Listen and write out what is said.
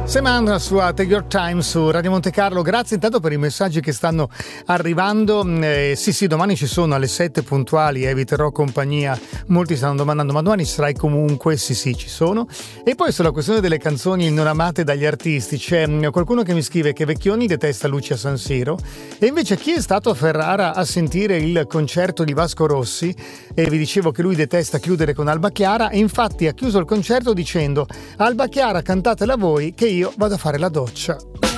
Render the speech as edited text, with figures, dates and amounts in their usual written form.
Semana su Take Your Time su Radio Monte Carlo. Grazie intanto per i messaggi che stanno arrivando. Sì, domani ci sono alle 7 puntuali, vi terrò compagnia. Molti stanno domandando: ma domani sarai comunque? Sì, ci sono. E poi sulla questione delle canzoni non amate dagli artisti, c'è qualcuno che mi scrive che Vecchioni detesta Lucia San Siro, e invece chi è stato a Ferrara a sentire il concerto di Vasco Rossi, e vi dicevo che lui detesta chiudere con Alba Chiara, e infatti ha chiuso il concerto dicendo: Alba Chiara, cantatela voi che io vado a fare la doccia.